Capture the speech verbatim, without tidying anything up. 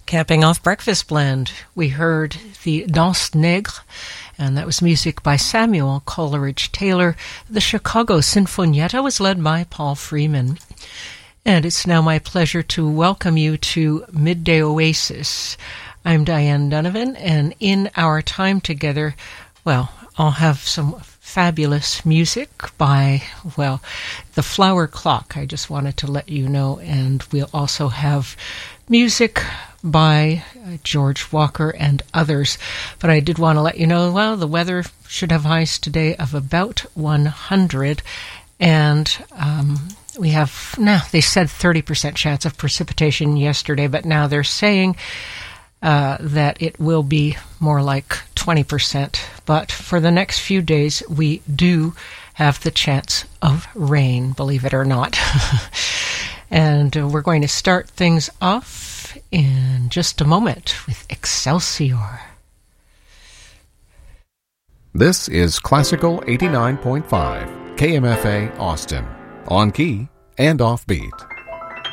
Capping off Breakfast Blend, we heard the Danse Nègre, and that was music by Samuel Coleridge Taylor. The Chicago Sinfonietta was led by Paul Freeman. And it's now my pleasure to welcome you to Midday Oasis. I'm Diane Donovan, and in our time together, well, I'll have some fabulous music by, well, The Flower Clock, I just wanted to let you know, and we'll also have music by uh, George Walker and others. But I did want to let you know, well, the weather should have highs today of about one hundred, and um, we have, now they said thirty percent chance of precipitation yesterday, but now they're saying uh, that it will be more like twenty percent. But for the next few days, we do have the chance of rain, believe it or not. And uh, we're going to start things off in just a moment with Excelsior. This is Classical eighty-nine point five, K M F A Austin, on key and offbeat.